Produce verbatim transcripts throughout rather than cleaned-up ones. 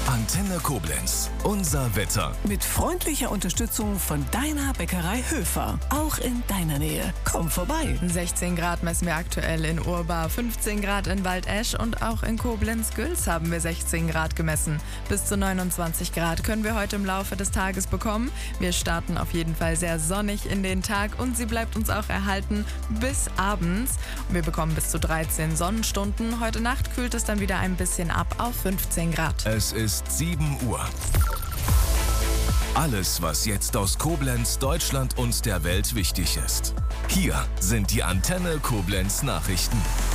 Antenne Koblenz. Unser Wetter. Mit freundlicher Unterstützung von deiner Bäckerei Höfer. Auch in deiner Nähe. Komm vorbei. sechzehn Grad messen wir aktuell in Urbar, fünfzehn Grad in Waldesch und auch in Koblenz-Güls haben wir sechzehn Grad gemessen. Bis zu neunundzwanzig Grad können wir heute im Laufe des Tages bekommen. Wir starten auf jeden Fall sehr sonnig in den Tag und sie bleibt uns auch erhalten bis abends. Wir bekommen bis zu dreizehn Sonnenstunden. Heute Nacht kühlt es dann wieder ein bisschen ab auf fünfzehn Grad. Es ist sieben Uhr. Alles, was jetzt aus Koblenz, Deutschland und der Welt wichtig ist. Hier sind die Antenne Koblenz Nachrichten.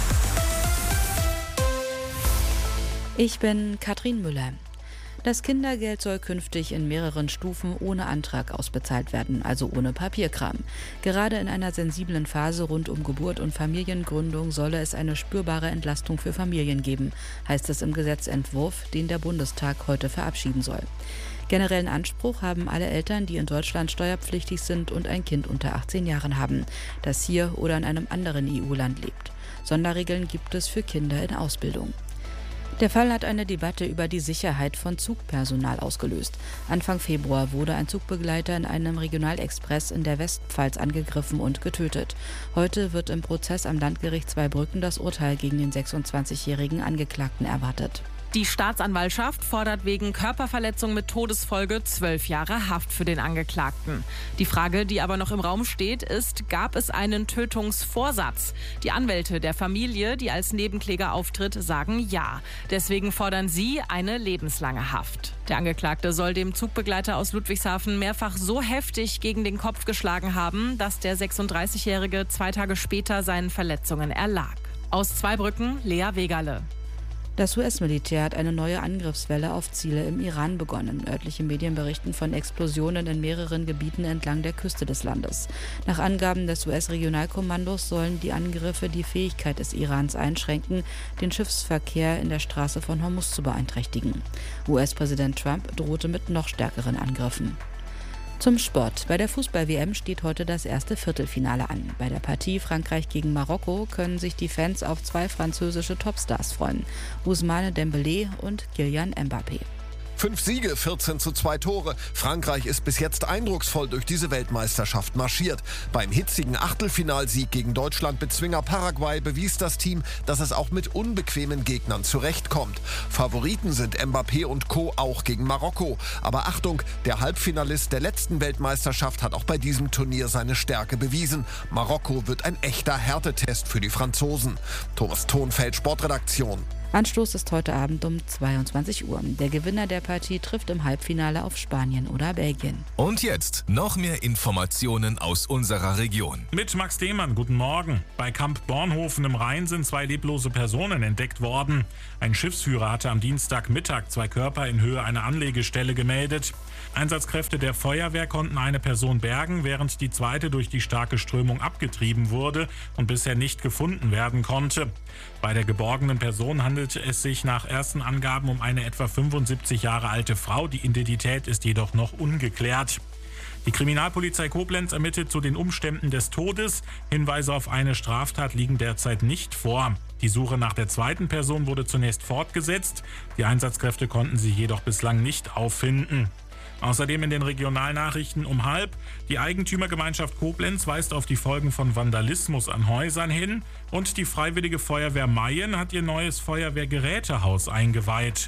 Ich bin Katrin Müller. Das Kindergeld soll künftig in mehreren Stufen ohne Antrag ausbezahlt werden, also ohne Papierkram. Gerade in einer sensiblen Phase rund um Geburt und Familiengründung solle es eine spürbare Entlastung für Familien geben, heißt es im Gesetzentwurf, den der Bundestag heute verabschieden soll. Generellen Anspruch haben alle Eltern, die in Deutschland steuerpflichtig sind und ein Kind unter achtzehn Jahren haben, das hier oder in einem anderen E U-Land lebt. Sonderregeln gibt es für Kinder in Ausbildung. Der Fall hat eine Debatte über die Sicherheit von Zugpersonal ausgelöst. Anfang Februar wurde ein Zugbegleiter in einem Regionalexpress in der Westpfalz angegriffen und getötet. Heute wird im Prozess am Landgericht Zweibrücken das Urteil gegen den sechsundzwanzigjährigen Angeklagten erwartet. Die Staatsanwaltschaft fordert wegen Körperverletzung mit Todesfolge zwölf Jahre Haft für den Angeklagten. Die Frage, die aber noch im Raum steht, ist, gab es einen Tötungsvorsatz? Die Anwälte der Familie, die als Nebenkläger auftritt, sagen ja. Deswegen fordern sie eine lebenslange Haft. Der Angeklagte soll dem Zugbegleiter aus Ludwigshafen mehrfach so heftig gegen den Kopf geschlagen haben, dass der sechsunddreißigjährige zwei Tage später seinen Verletzungen erlag. Aus Zweibrücken, Lea Wegerle. Das U S-Militär hat eine neue Angriffswelle auf Ziele im Iran begonnen. Örtliche Medien berichten von Explosionen in mehreren Gebieten entlang der Küste des Landes. Nach Angaben des U S-Regionalkommandos sollen die Angriffe die Fähigkeit des Irans einschränken, den Schiffsverkehr in der Straße von Hormuz zu beeinträchtigen. U S-Präsident Trump drohte mit noch stärkeren Angriffen. Zum Sport. Bei der Fußball-W M steht heute das erste Viertelfinale an. Bei der Partie Frankreich gegen Marokko können sich die Fans auf zwei französische Topstars freuen: Ousmane Dembélé und Kylian Mbappé. Fünf Siege, vierzehn zu zwei Tore. Frankreich ist bis jetzt eindrucksvoll durch diese Weltmeisterschaft marschiert. Beim hitzigen Achtelfinalsieg gegen Deutschland-Bezwinger Paraguay bewies das Team, dass es auch mit unbequemen Gegnern zurechtkommt. Favoriten sind Mbappé und Co. auch gegen Marokko. Aber Achtung, der Halbfinalist der letzten Weltmeisterschaft hat auch bei diesem Turnier seine Stärke bewiesen. Marokko wird ein echter Härtetest für die Franzosen. Thomas Thonfeld, Sportredaktion. Anstoß ist heute Abend um zweiundzwanzig Uhr. Der Gewinner der Partie trifft im Halbfinale auf Spanien oder Belgien. Und jetzt noch mehr Informationen aus unserer Region. Mit Max Demann, guten Morgen. Bei Kamp Bornhofen im Rhein sind zwei leblose Personen entdeckt worden. Ein Schiffsführer hatte am Dienstagmittag zwei Körper in Höhe einer Anlegestelle gemeldet. Einsatzkräfte der Feuerwehr konnten eine Person bergen, während die zweite durch die starke Strömung abgetrieben wurde und bisher nicht gefunden werden konnte. Bei der geborgenen Person handelt es sich nach ersten Angaben um eine etwa fünfundsiebzig Jahre alte Frau. Die Identität ist jedoch noch ungeklärt. Die Kriminalpolizei Koblenz ermittelt zu den Umständen des Todes. Hinweise auf eine Straftat liegen derzeit nicht vor. Die Suche nach der zweiten Person wurde zunächst fortgesetzt. Die Einsatzkräfte konnten sie jedoch bislang nicht auffinden. Außerdem in den Regionalnachrichten um halb. Die Eigentümergemeinschaft Koblenz weist auf die Folgen von Vandalismus an Häusern hin und die Freiwillige Feuerwehr Mayen hat ihr neues Feuerwehrgerätehaus eingeweiht.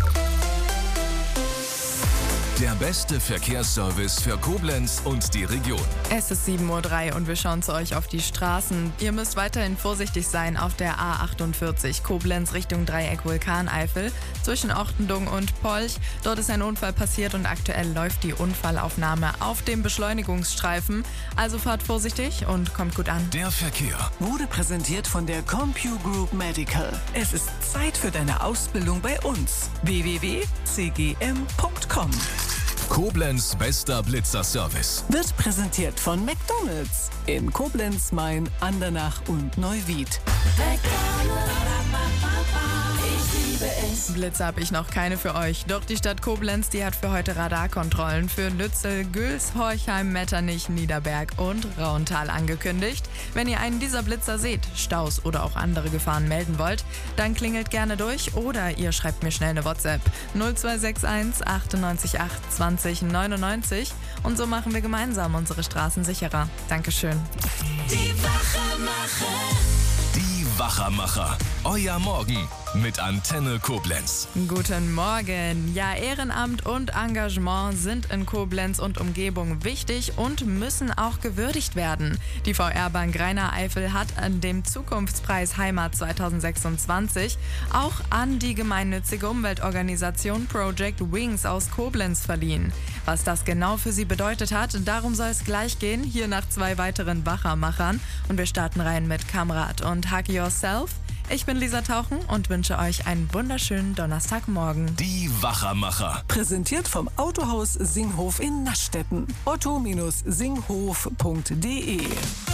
Der beste Verkehrsservice für Koblenz und die Region. Es ist sieben Uhr drei und wir schauen zu euch auf die Straßen. Ihr müsst weiterhin vorsichtig sein auf der A achtundvierzig Koblenz Richtung Dreieck Vulkaneifel zwischen Ortendung und Polch. Dort ist ein Unfall passiert und aktuell läuft die Unfallaufnahme auf dem Beschleunigungsstreifen. Also fahrt vorsichtig und kommt gut an. Der Verkehr Wurde präsentiert von der CompuGroup Medical. Es ist Zeit für deine Ausbildung bei uns. w w w punkt c g m punkt com. Koblenz bester Blitzerservice. Wird präsentiert von McDonald's in Koblenz, Main, Andernach und Neuwied. Ich liebe es. Blitze habe ich noch keine für euch. Doch die Stadt Koblenz, die hat für heute Radarkontrollen für Lützel, Güls, Horchheim, Metternich, Niederberg und Rauental angekündigt. Wenn ihr einen dieser Blitzer seht, Staus oder auch andere Gefahren melden wollt, dann klingelt gerne durch oder ihr schreibt mir schnell eine WhatsApp null zwei sechs eins achtundneunzig acht zwanzig neunundneunzig und so machen wir gemeinsam unsere Straßen sicherer. Dankeschön. Die Wachermacher. Die Wachermacher. Euer Morgen mit Antenne Koblenz. Guten Morgen. Ja, Ehrenamt und Engagement sind in Koblenz und Umgebung wichtig und müssen auch gewürdigt werden. Die V R-Bank Rhein-Eifel hat an dem Zukunftspreis Heimat zwanzig sechsundzwanzig auch an die gemeinnützige Umweltorganisation Project Wings aus Koblenz verliehen. Was das genau für sie bedeutet hat, darum soll es gleich gehen, hier nach zwei weiteren Wachermachern. Und wir starten rein mit Kamrat und Hug Yourself. Ich bin Lisa Tauchen und wünsche euch einen wunderschönen Donnerstagmorgen. Die Wachermacher. Präsentiert vom Autohaus Singhof in Naschdetten. otto Bindestrich singhof punkt de